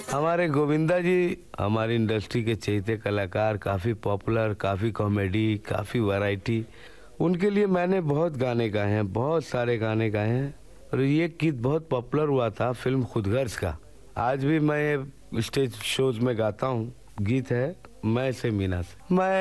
हमारे गोविंदा जी हमारी इंडस्ट्री के चहेते कलाकार, काफ़ी पॉपुलर, काफ़ी कॉमेडी, काफ़ी वैरायटी। उनके लिए मैंने बहुत गाने गाए हैं, बहुत सारे गाने गाए हैं और ये गीत बहुत पॉपुलर हुआ था फिल्म खुदगर्ज का। आज भी मैं स्टेज शोज में गाता हूँ। गीत है मैं से मीना से। मैं